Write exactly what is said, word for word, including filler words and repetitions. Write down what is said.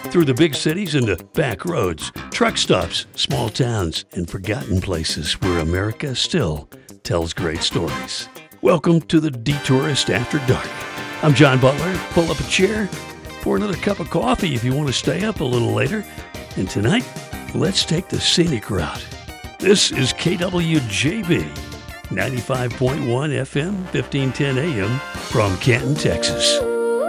through the big cities and the back roads, truck stops, small towns, and forgotten places where America still tells great stories. Welcome to the Detourist After Dark. I'm John Butler. Pull up a chair, pour another cup of coffee if you want to stay up a little later. And tonight, let's take the scenic route. This is K W J B, ninety-five point one F M, fifteen ten A M from Canton, Texas.